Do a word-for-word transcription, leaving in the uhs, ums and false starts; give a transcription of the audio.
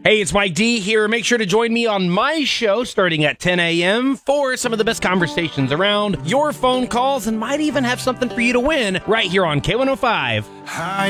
Hey, it's Mike D here. Make sure to join me on my show starting at ten a.m. for some of the best conversations around, your phone calls, and might even have something for you to win right here on K one oh five. Hi.